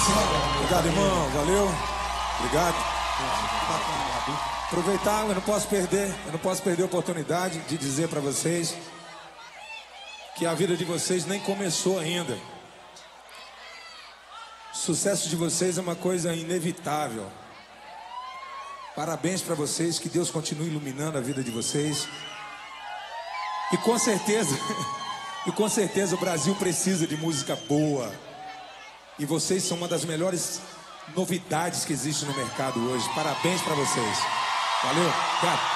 Obrigado, irmão. Valeu. Obrigado. Aproveitar, eu não posso perder a oportunidade de dizer para vocês que a vida de vocês nem começou ainda. O sucesso de vocês é uma coisa inevitável. Parabéns para vocês, que Deus continue iluminando a vida de vocês. E com certeza o Brasil precisa de música boa. E vocês são uma das melhores novidades que existe no mercado hoje. Parabéns para vocês. Valeu, obrigado.